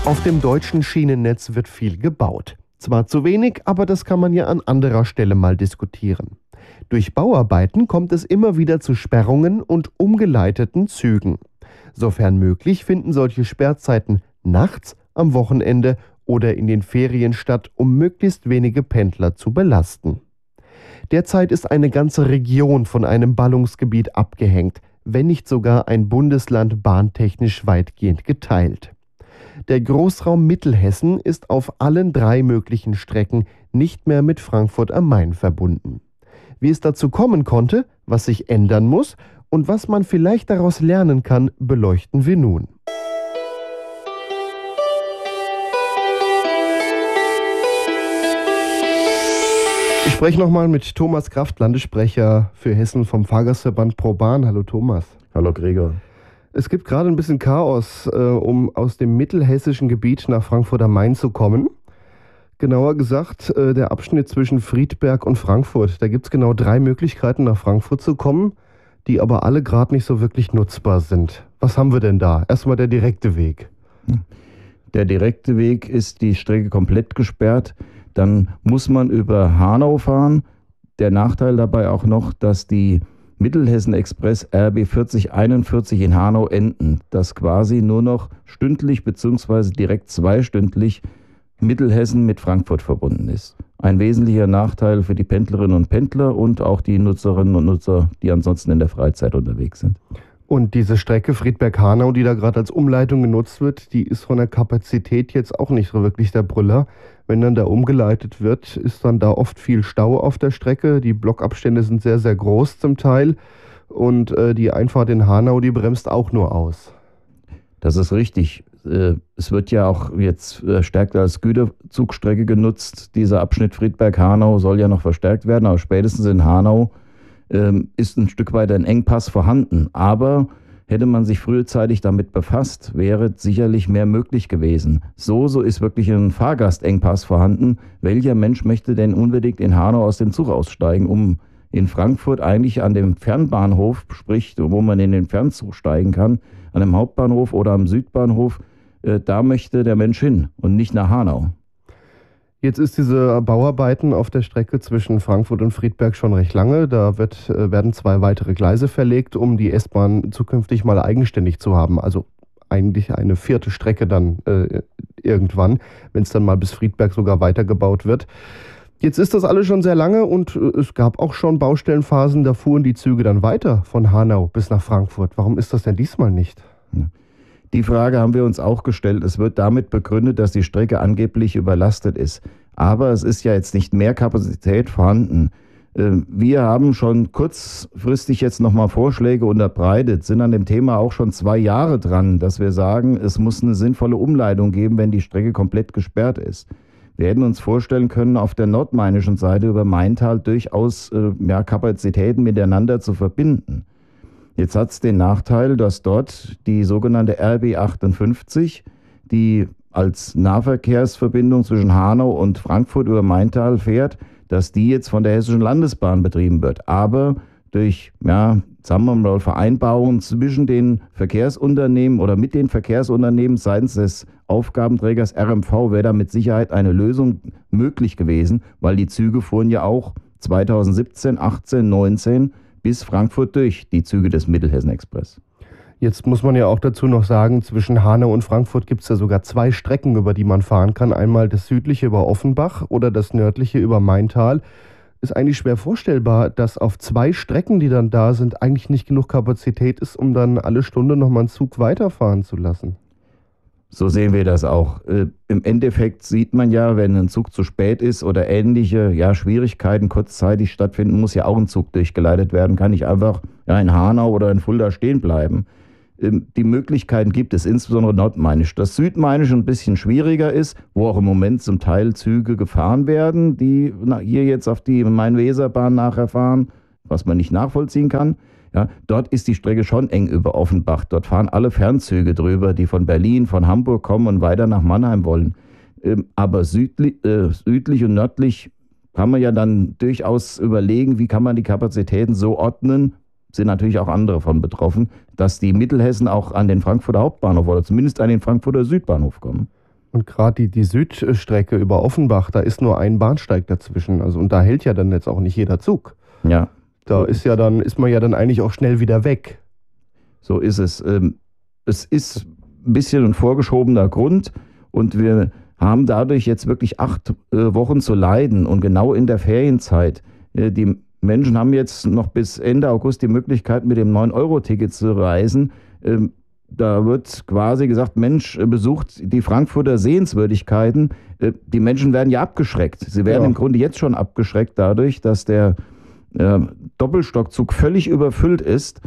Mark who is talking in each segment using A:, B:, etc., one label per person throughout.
A: Auf dem deutschen Schienennetz wird viel gebaut. Zwar zu wenig, aber das kann man ja an anderer Stelle mal diskutieren. Durch Bauarbeiten kommt es immer wieder zu Sperrungen und umgeleiteten Zügen. Sofern möglich finden solche Sperrzeiten nachts, am Wochenende oder in den Ferien statt, um möglichst wenige Pendler zu belasten. Derzeit ist eine ganze Region von einem Ballungsgebiet abgehängt, wenn nicht sogar ein Bundesland bahntechnisch weitgehend geteilt. Der Großraum Mittelhessen ist auf allen 3 möglichen Strecken nicht mehr mit Frankfurt am Main verbunden. Wie es dazu kommen konnte, was sich ändern muss und was man vielleicht daraus lernen kann, beleuchten wir nun. Ich spreche nochmal mit Thomas Kraft, Landessprecher für Hessen vom Fahrgastverband ProBahn. Hallo Thomas.
B: Hallo Gregor.
A: Es gibt gerade ein bisschen Chaos, um aus dem mittelhessischen Gebiet nach Frankfurt am Main zu kommen. Genauer gesagt, der Abschnitt zwischen Friedberg und Frankfurt. Da gibt es genau 3 Möglichkeiten, nach Frankfurt zu kommen, die aber alle gerade nicht so wirklich nutzbar sind. Was haben wir denn da? Erstmal der direkte Weg.
B: Der direkte Weg ist die Strecke komplett gesperrt. Dann muss man über Hanau fahren. Der Nachteil dabei auch noch, dass die Mittelhessen-Express RB 4041 in Hanau enden, das quasi nur noch stündlich bzw. direkt zweistündlich Mittelhessen mit Frankfurt verbunden ist. Ein wesentlicher Nachteil für die Pendlerinnen und Pendler und auch die Nutzerinnen und Nutzer, die ansonsten in der Freizeit unterwegs sind.
A: Und diese Strecke Friedberg-Hanau, die da gerade als Umleitung genutzt wird, die ist von der Kapazität jetzt auch nicht so wirklich der Brüller. Wenn dann da umgeleitet wird, ist dann da oft viel Stau auf der Strecke. Die Blockabstände sind sehr, sehr groß zum Teil. Und die Einfahrt in Hanau, die bremst auch nur aus.
B: Das ist richtig. Es wird ja auch jetzt verstärkt als Güterzugstrecke genutzt. Dieser Abschnitt Friedberg-Hanau soll ja noch verstärkt werden, aber spätestens in Hanau ist ein Stück weit ein Engpass vorhanden. Aber hätte man sich frühzeitig damit befasst, wäre sicherlich mehr möglich gewesen. So ist wirklich ein Fahrgastengpass vorhanden. Welcher Mensch möchte denn unbedingt in Hanau aus dem Zug aussteigen, um in Frankfurt eigentlich an dem Fernbahnhof, sprich, wo man in den Fernzug steigen kann, an dem Hauptbahnhof oder am Südbahnhof, da möchte der Mensch hin und nicht nach Hanau.
A: Jetzt ist diese Bauarbeiten auf der Strecke zwischen Frankfurt und Friedberg schon recht lange. Da werden 2 weitere Gleise verlegt, um die S-Bahn zukünftig mal eigenständig zu haben. Also eigentlich eine 4. Strecke dann irgendwann, wenn es dann mal bis Friedberg sogar weitergebaut wird. Jetzt ist das alles schon sehr lange und es gab auch schon Baustellenphasen, da fuhren die Züge dann weiter von Hanau bis nach Frankfurt. Warum ist das denn diesmal nicht?
B: Die Frage haben wir uns auch gestellt. Es wird damit begründet, dass die Strecke angeblich überlastet ist. Aber es ist ja jetzt nicht mehr Kapazität vorhanden. Wir haben schon kurzfristig jetzt nochmal Vorschläge unterbreitet, sind an dem Thema auch schon 2 Jahre dran, dass wir sagen, es muss eine sinnvolle Umleitung geben, wenn die Strecke komplett gesperrt ist. Wir hätten uns vorstellen können, auf der nordmainischen Seite über Maintal durchaus Kapazitäten miteinander zu verbinden. Jetzt hat es den Nachteil, dass dort die sogenannte RB 58, die als Nahverkehrsverbindung zwischen Hanau und Frankfurt über Maintal fährt, dass die jetzt von der Hessischen Landesbahn betrieben wird. Aber durch, sagen wir mal, Vereinbarungen zwischen den Verkehrsunternehmen oder mit den Verkehrsunternehmen seitens des Aufgabenträgers RMV wäre da mit Sicherheit eine Lösung möglich gewesen, weil die Züge fuhren ja auch 2017, 18, 19 bis Frankfurt durch, die Züge des Mittelhessen-Express.
A: Jetzt muss man ja auch dazu noch sagen, zwischen Hanau und Frankfurt gibt es ja sogar 2 Strecken, über die man fahren kann. Einmal das südliche über Offenbach oder das nördliche über Maintal. Ist eigentlich schwer vorstellbar, dass auf 2 Strecken, die dann da sind, eigentlich nicht genug Kapazität ist, um dann alle Stunde nochmal einen Zug weiterfahren zu lassen.
B: So sehen wir das auch. Im Endeffekt sieht man ja, wenn ein Zug zu spät ist oder ähnliche Schwierigkeiten kurzzeitig stattfinden, muss ja auch ein Zug durchgeleitet werden, kann nicht einfach in Hanau oder in Fulda stehen bleiben. Die Möglichkeiten gibt es, insbesondere nordmainisch. Das südmainisch ein bisschen schwieriger ist, wo auch im Moment zum Teil Züge gefahren werden, die hier jetzt auf die Main-Weser-Bahn nachher fahren, was man nicht nachvollziehen kann. Ja, dort ist die Strecke schon eng über Offenbach. Dort fahren alle Fernzüge drüber, die von Berlin, von Hamburg kommen und weiter nach Mannheim wollen. Aber südlich und nördlich kann man ja dann durchaus überlegen, wie kann man die Kapazitäten so ordnen, sind natürlich auch andere von betroffen, dass die Mittelhessen auch an den Frankfurter Hauptbahnhof oder zumindest an den Frankfurter Südbahnhof kommen.
A: Und gerade die Südstrecke über Offenbach, da ist nur ein Bahnsteig dazwischen. Also, und da hält ja dann jetzt auch nicht jeder Zug.
B: Ja.
A: Da ist man ja dann eigentlich auch schnell wieder weg.
B: So ist es. Es ist ein bisschen ein vorgeschobener Grund und wir haben dadurch jetzt wirklich 8 Wochen zu leiden und genau in der Ferienzeit. Die Menschen haben jetzt noch bis Ende August die Möglichkeit, mit dem 9-Euro-Ticket zu reisen. Da wird quasi gesagt, Mensch, besucht die Frankfurter Sehenswürdigkeiten. Die Menschen werden ja abgeschreckt. Sie werden im Grunde jetzt schon abgeschreckt dadurch, dass der Doppelstockzug völlig überfüllt ist.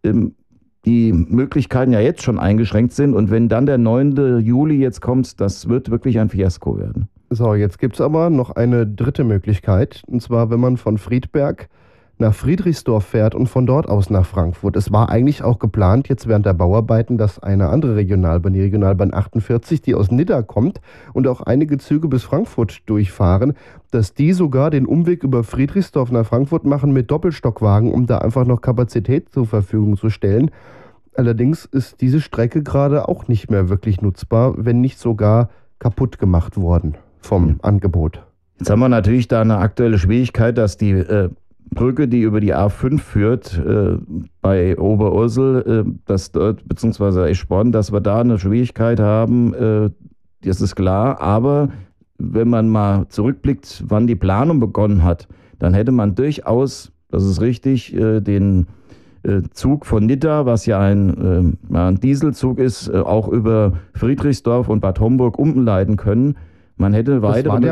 B: Die Möglichkeiten ja jetzt schon eingeschränkt sind. Und wenn dann der 9. Juli jetzt kommt, das wird wirklich ein Fiasko werden.
A: So, jetzt gibt es aber noch eine dritte Möglichkeit. Und zwar, wenn man von Friedberg nach Friedrichsdorf fährt und von dort aus nach Frankfurt. Es war eigentlich auch geplant, jetzt während der Bauarbeiten, dass eine andere Regionalbahn, die Regionalbahn 48, die aus Nidda kommt und auch einige Züge bis Frankfurt durchfahren, dass die sogar den Umweg über Friedrichsdorf nach Frankfurt machen mit Doppelstockwagen, um da einfach noch Kapazität zur Verfügung zu stellen. Allerdings ist diese Strecke gerade auch nicht mehr wirklich nutzbar, wenn nicht sogar kaputt gemacht worden vom Angebot.
B: Jetzt haben wir natürlich da eine aktuelle Schwierigkeit, dass die Brücke, die über die A5 führt, bei Oberursel, dass dort, beziehungsweise Eschborn, dass wir da eine Schwierigkeit haben, das ist klar. Aber wenn man mal zurückblickt, wann die Planung begonnen hat, dann hätte man durchaus, das ist richtig, den Zug von Nidda, was ja ein Dieselzug ist, auch über Friedrichsdorf und Bad Homburg umleiten können. Man hätte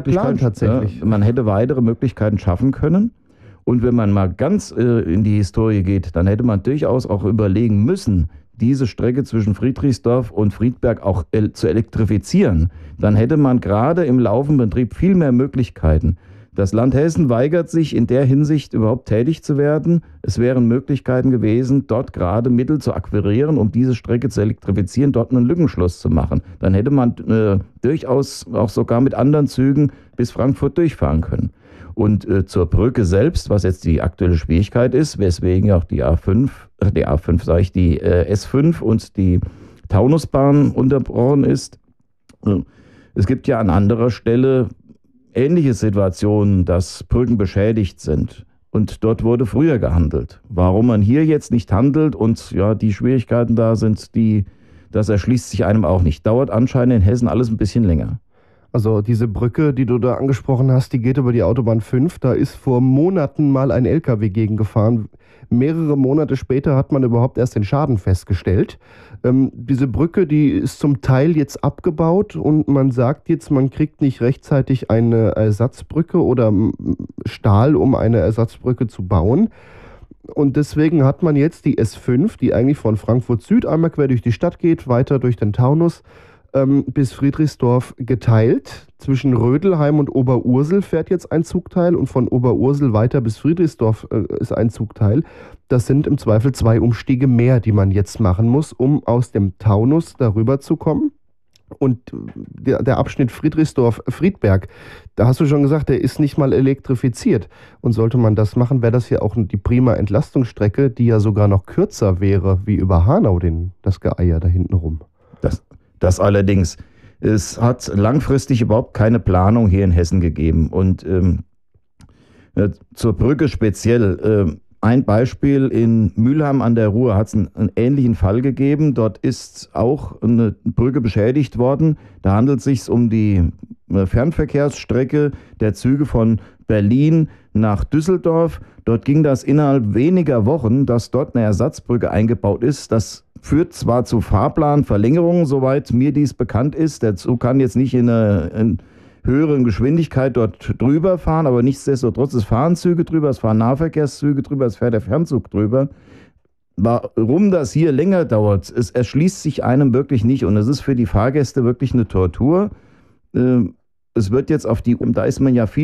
B: weitere Möglichkeiten schaffen können. Und wenn man mal ganz in die Historie geht, dann hätte man durchaus auch überlegen müssen, diese Strecke zwischen Friedrichsdorf und Friedberg auch zu elektrifizieren. Dann hätte man gerade im laufenden Betrieb viel mehr Möglichkeiten. Das Land Hessen weigert sich in der Hinsicht überhaupt tätig zu werden. Es wären Möglichkeiten gewesen, dort gerade Mittel zu akquirieren, um diese Strecke zu elektrifizieren, dort einen Lückenschluss zu machen. Dann hätte man durchaus auch sogar mit anderen Zügen bis Frankfurt durchfahren können. Und zur Brücke selbst, was jetzt die aktuelle Schwierigkeit ist, weswegen auch die S5 und die Taunusbahn unterbrochen ist. Es gibt ja an anderer Stelle ähnliche Situationen, dass Brücken beschädigt sind. Und dort wurde früher gehandelt. Warum man hier jetzt nicht handelt und ja, die Schwierigkeiten da sind, das erschließt sich einem auch nicht. Dauert anscheinend in Hessen alles ein bisschen länger.
A: Also diese Brücke, die du da angesprochen hast, die geht über die Autobahn 5. Da ist vor Monaten mal ein LKW gegengefahren. Mehrere Monate später hat man überhaupt erst den Schaden festgestellt. Diese Brücke, die ist zum Teil jetzt abgebaut und man sagt jetzt, man kriegt nicht rechtzeitig eine Ersatzbrücke oder Stahl, um eine Ersatzbrücke zu bauen. Und deswegen hat man jetzt die S5, die eigentlich von Frankfurt Süd einmal quer durch die Stadt geht, weiter durch den Taunus, bis Friedrichsdorf geteilt. Zwischen Rödelheim und Oberursel fährt jetzt ein Zugteil und von Oberursel weiter bis Friedrichsdorf ist ein Zugteil. Das sind im Zweifel 2 Umstiege mehr, die man jetzt machen muss, um aus dem Taunus darüber zu kommen. Und der Abschnitt Friedrichsdorf-Friedberg, da hast du schon gesagt, der ist nicht mal elektrifiziert. Und sollte man das machen, wäre das ja auch die prima Entlastungsstrecke, die ja sogar noch kürzer wäre, wie über Hanau, das Geeier da hinten rum.
B: Das allerdings. Es hat langfristig überhaupt keine Planung hier in Hessen gegeben. Und zur Brücke speziell. Ein Beispiel, in Mülheim an der Ruhr hat es einen ähnlichen Fall gegeben. Dort ist auch eine Brücke beschädigt worden. Da handelt es sich um die Fernverkehrsstrecke der Züge von Berlin nach Düsseldorf. Dort ging das innerhalb weniger Wochen, dass dort eine Ersatzbrücke eingebaut ist. Das führt zwar zu Fahrplanverlängerungen, soweit mir dies bekannt ist. Der Zug kann jetzt nicht in einer höheren Geschwindigkeit dort drüber fahren, aber nichtsdestotrotz, es fahren Züge drüber, es fahren Nahverkehrszüge drüber, es fährt der Fernzug drüber. Warum das hier länger dauert, es erschließt sich einem wirklich nicht und es ist für die Fahrgäste wirklich eine Tortur. Es wird jetzt da ist man ja viel